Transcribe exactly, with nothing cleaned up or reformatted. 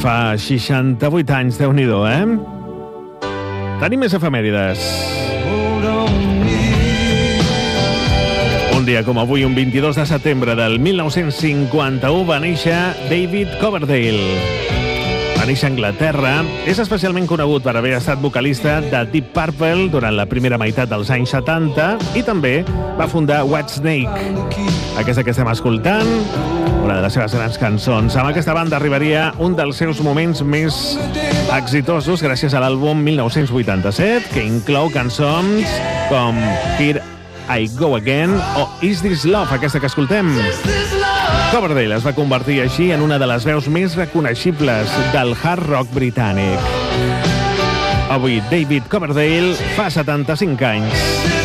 Fa seixanta-vuit anys, Déu-n'hi-do, eh? Tenim més efemèrides. Un dia com avui, un vint-i-dos de setembre del mil nou-cents cinquanta-u, va néixer David Coverdale. Va néixer a Anglaterra. És especialment conegut per haver estat vocalista de Deep Purple durant la primera meitat dels anys setanta i també va fundar Whitesnake. Aquesta que estem escoltant, una de les seves grans cançons. Amb aquesta banda arribaria un dels seus moments més exitosos gràcies a l'àlbum mil nou-cents vuitanta-set, que inclou cançons com Here I Go Again o Is This Love, aquesta que escoltem. Coverdale es va convertir així en una de les veus més reconeixibles del hard rock britànic. Avui David Coverdale fa setanta-cinc anys.